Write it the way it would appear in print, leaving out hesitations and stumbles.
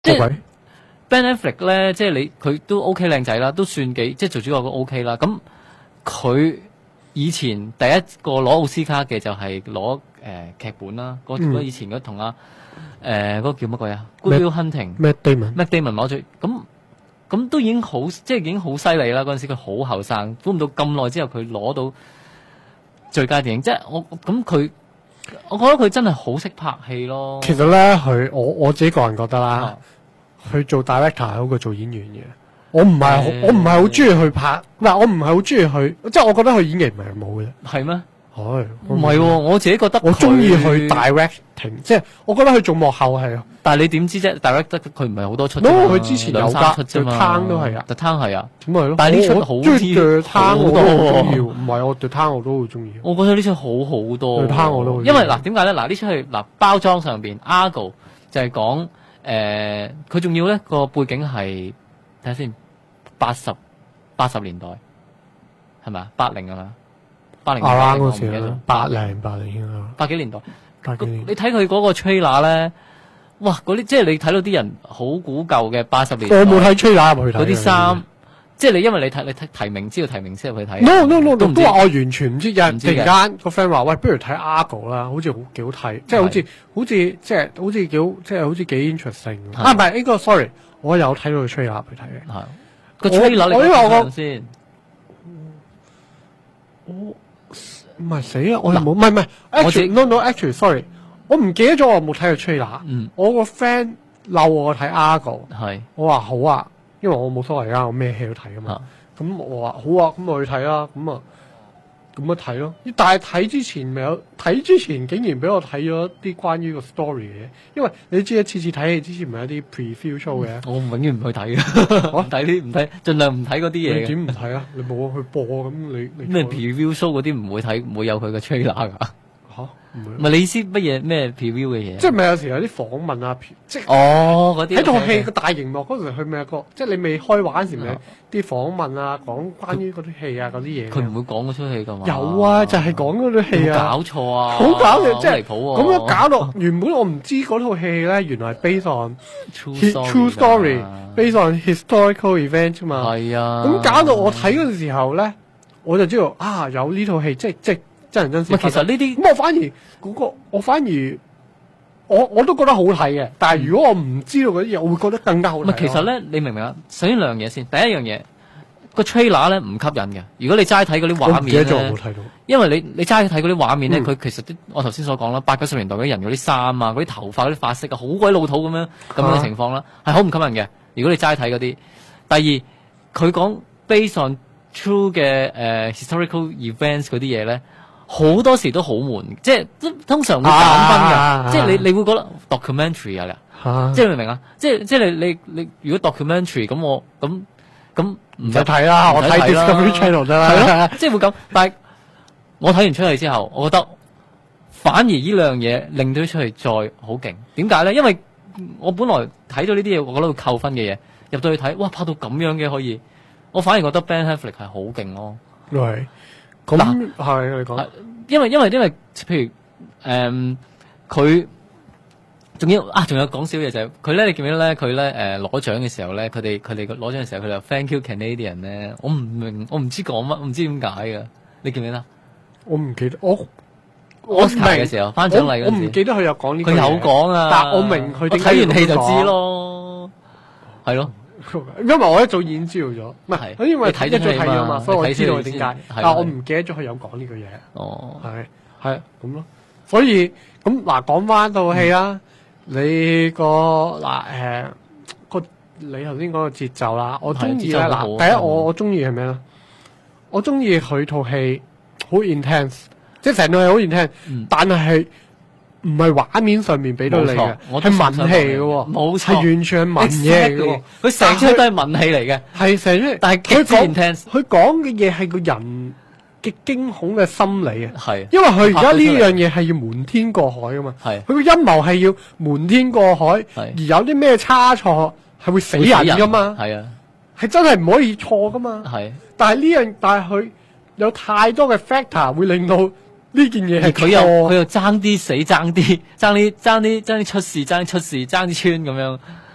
即係 Ben Affleck 咧，即係佢都 OK 靚仔啦，都算幾即係做主角都 OK 啦。咁佢以前第一個攞奧斯卡嘅就係攞劇本啦，以前嗰同嗰個叫乜鬼啊 ？Good Will Hunting Matt Damon 攞咗咁都已經好即係已經好犀利啦！嗰陣時佢好後生，估唔到咁耐之後佢攞到最佳電影，即係我覺得佢真係好識拍戲咯。 其實咧，我自己個人覺得啦，佢做 director 係好過做演員嘅。我唔係好中意去拍，嗱我唔係好中意去，即係我覺得佢演技唔係冇嘅。 係咩？ 係唔係喎？我自己覺得我中意去 directing， 即係我覺得佢做幕後係。 但係你點知啫 ？direct 得佢唔係好多出。 佢之前有 2-3出啫嘛。 The Town 都係啊， The Town 係啊。 咁咪咯。 但係呢出好啲 The Town 我都好中意，唔係我 The Town 我都好中意。 我覺得呢出好好多。 The Town 我都好。 因為嗱點解咧？嗱呢出係嗱包裝上邊 Argo 就係講佢仲要咧個背景係睇下先80年代係咪啊？80係嘛？80年代嗰時啦，80應該。 80幾年代。 80年。 你睇佢嗰個 trailer 咧，哇！嗰啲即係你睇到啲人好古舊嘅80年。 我冇睇 trailer 入去睇。 嗰啲衫，即係你因為你提名知道提名先入去睇。 No， 都話我完全唔知。有人突然間個 friend 話：喂，不如睇 Argo 啦，好似幾好睇，即係好似幾 interesting。唔係呢個 sorry，我有睇到個 trailer 入去睇嘅。 係個 trailer 你睇先。 我唔係死啊！我冇唔係actually sorry， 我唔記得咗我冇睇過 trailer。我個 friend 嬲我睇 Argo， 我話好啊，因為我冇所謂啊，我咩戲都睇啊嘛。咁我話好啊，咁我去睇啦。咁啊睇咯。但係睇之前竟然俾我睇咗啲關於個 story 嘅，因為你知次次睇戲之前咪有啲 preview show 嘅。 我永遠唔去睇嘅，我睇，盡量唔睇嗰啲嘢。 你點唔睇啊？你冇去播咁你咩 preview show 嗰啲唔會睇，唔會有佢嘅 trailer 㗎。 嚇？ 唔係你意思乜嘢咩 preview 嘅嘢？ 即係咪有時有啲訪問啊？即係嗰啲喺套戲個大熒幕嗰時，佢咪有個即係你未開畫嗰時咪啲訪問啊，講關於嗰啲戲啊嗰啲嘢。佢唔會講嗰出戲㗎嘛？ 有啊，就係講嗰啲戲啊。 搞錯啊！ 好搞笑，即係離譜喎。 咁樣搞到原本我唔知嗰套戲咧，原來係 based on true story，based on historical event 啫嘛。係啊。咁搞到我睇嗰陣時候咧，我就知道啊，有呢套戲，即係真人真事。 其實呢啲咁我反而我都覺得好睇嘅，但係如果我唔知道嗰啲嘢，我會覺得更加好睇。 其實咧，你明唔明啊？首先兩樣嘢先，第一樣嘢個 trailer 咧唔吸引嘅。如果你齋睇嗰啲畫面咧， 我冇睇到。 因為你齋睇嗰啲畫面咧，佢其實我頭先所講啦，80-90年代嗰啲人嗰啲衫啊、嗰啲頭髮、嗰啲髮色啊，好鬼老土咁樣嘅情況啦，係好唔吸引嘅。如果你齋睇嗰啲，第二佢講 based on true 嘅historical events 嗰啲嘢咧。好多時都好悶，即係通常會減分㗎，即係你會覺得 documentary 啊，即係你明唔明啊？即係你如果 documentary 咁咁唔使睇啦，我睇 Discovery Channel 得啦，係咯，即係會咁。但係我睇完出嚟之後，我覺得反而呢兩樣嘢令到出嚟再好勁。點解咧？因為我本來睇到呢啲嘢，我覺得會扣分嘅嘢，入到去睇，哇拍到咁樣嘅可以，我反而覺得 Ben Affleck 係好勁咯。 係。咁係你講， 因為譬如佢仲有講少嘢就係佢咧，你記唔記得咧？佢咧攞獎嘅時候咧，佢哋攞獎嘅時候，佢就 Thank you Canadian 咧，我唔明，我唔知講乜，我唔知點解㗎。你記唔記得？ 我唔記得，我 Oscar嘅時候頒獎禮嗰陣時， 我唔記得佢有講呢個嘢。 佢有講啊， 但我明佢點解。 睇完戲就知咯，係咯。 因為我一早已經知道咗，唔係，因為一早睇咗嘛，所以我知道點解。但係我唔記得咗佢有講呢個嘢。 哦， 係咁咯。所以咁嗱，講翻套戲啦，你你頭先講個節奏啦，我中意咧嗱，第一我中意係咩咧？我中意佢套戲好 intense， 即係成套戲好 intense，但係唔係畫面上面俾到你嘅，係文戲嘅喎，冇錯，係完全係文嘢嘅喎。佢成出都係文戲嚟嘅，係成出。但係佢講嘅嘢係個人嘅驚恐嘅心理啊，係。因為佢而家呢樣嘢係要瞞天過海噶嘛，係。佢個陰謀係要瞞天過海，而有啲咩差錯係會死人噶嘛，係啊，係真係唔可以錯噶嘛，係。但係佢有太多嘅 factor 會令到呢件嘢係佢又爭啲死，爭啲出事，爭啲穿咁樣，